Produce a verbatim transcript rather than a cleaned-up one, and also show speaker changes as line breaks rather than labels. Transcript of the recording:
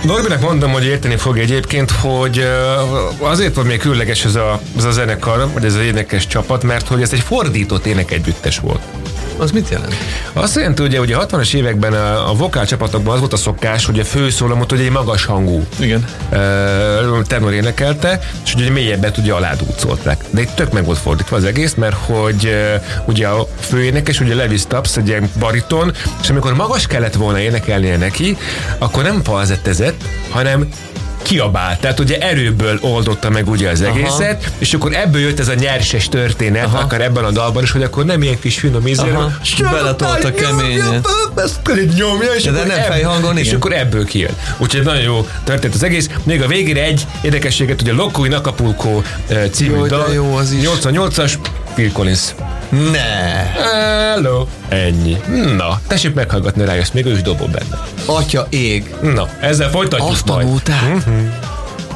Norbinak mondom, hogy érteni fog egyébként, hogy azért van még különleges ez a, ez a zenekar, vagy ez az énekes csapat, mert hogy ez egy fordított énekegyüttes volt.
Az mit jelent?
Azt jelenti, ugye, hogy a hatvanas években a, a vokál csapatokban az volt a szokás, hogy a főszólamot ugye egy magas hangú
Igen.
Uh, tenor énekelte, és ugye mélyebbet ugye aládúcolták. De itt tök meg volt fordítva az egész, mert hogy uh, ugye a főénekes, ugye Levi Stubbs, egy ilyen bariton, és amikor magas kellett volna énekelnie neki, akkor nem falzettezett, hanem kiabált. Tehát ugye erőből oldotta meg ugye az egészet, aha, és akkor ebből jött ez a nyerses történet, aha, akár ebben a dalban is, hogy akkor nem ilyen kis finom ízéről,
beletolta keményen.
Ezt nyomja, és,
de
akkor,
nem
ebb,
fejhangon,
és akkor ebből kijön. Úgyhogy nagyon jó történt az egész. Még a végére egy érdekességet, ugye Loco in Acapulco című jó, dal,
jó, az is.
nyolcvannyolcas, Phil Collins.
Ne!
Hello! Ennyi. Na, tessék meghallgatni rá, ezt még ő is dobol benne.
Atya ég.
Na, ezzel folytatjuk
azt
majd.
tanulták. Uh-huh.